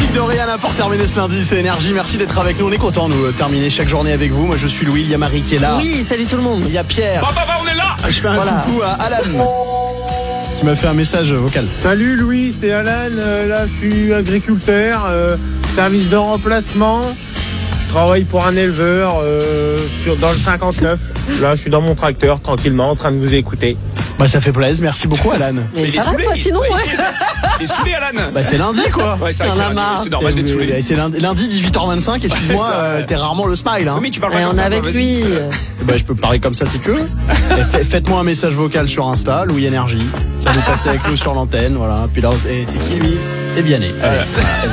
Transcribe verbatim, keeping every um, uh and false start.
musique de Rihanna pour terminer ce lundi, c'est Énergie. Merci d'être avec nous. On est content nous de terminer chaque journée avec vous. Moi je suis Louis, il y a Marie qui est là. Oui, salut tout le monde. Il y a Pierre. Bah bah bah, on est là. Je fais un Voilà. coucou à Alan qui m'a fait un message vocal. Salut Louis, c'est Alan. Euh, là, je suis agriculteur, euh, service de remplacement. Je travaille pour un éleveur euh, sur, dans le cinquante-neuf. Là, je suis dans mon tracteur, tranquillement, en train de vous écouter. Bah ça fait plaisir, merci beaucoup Alan. Mais il est ça va saoulé, toi il- sinon, ouais, ouais. il est- Il est saoulé, Alan. Bah c'est lundi quoi. Ouais, c'est vrai que Y'en c'est a lundi, marre. c'est normal d'être saoulé. Et c'est lundi, lundi dix-huit heures vingt-cinq, excuse-moi, Ouais, ça, euh, ouais. t'es rarement le smile hein. Oui, mais tu parles Et pas comme on est ça, avec toi, vas-y. lui. Bah je peux parler comme ça si tu veux. Et fait- Faites-moi un message vocal sur Insta, Louis Énergie. Ça vous passez avec nous sur l'antenne, voilà. Puis là, et c'est qui lui? C'est Vianney. Allez, voilà.